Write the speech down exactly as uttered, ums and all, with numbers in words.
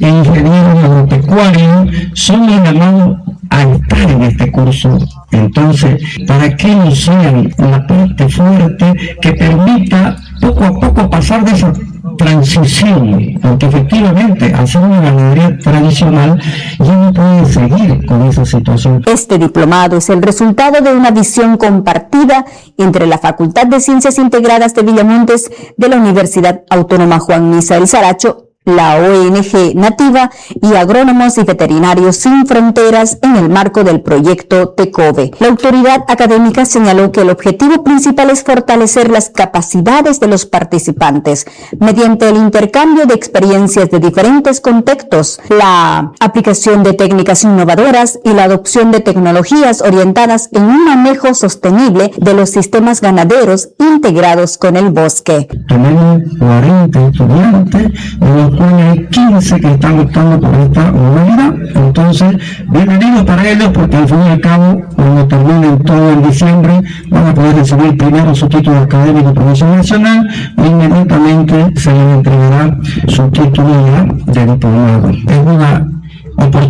e ingenieros agropecuarios son los llamados a estar en este curso. Entonces, para que no sean la parte fuerte que permita poco a poco pasar de esa transición, porque efectivamente hacer una ganadería tradicional ya no puede seguir con esa situación. Este diplomado es el resultado de una visión compartida entre la Facultad de Ciencias Integradas de Villamontes de la Universidad Autónoma Juan Misael Saracho, la O N G Nativa y Agrónomos y Veterinarios Sin Fronteras en el marco del proyecto TECOVE. La autoridad académica señaló que el objetivo principal es fortalecer las capacidades de los participantes mediante el intercambio de experiencias de diferentes contextos, la aplicación de técnicas innovadoras y la adopción de tecnologías orientadas en un manejo sostenible de los sistemas ganaderos integrados con el bosque. Tenemos cuarenta estudiantes, de los cuales hay quince que están optando por esta modalidad. Entonces, bienvenidos para ellos, porque al fin y al cabo, cuando terminen todo en diciembre, van a poder recibir primero su título académico de profesión nacional e inmediatamente se les entregará su título ya de diplomado. Es una oportunidad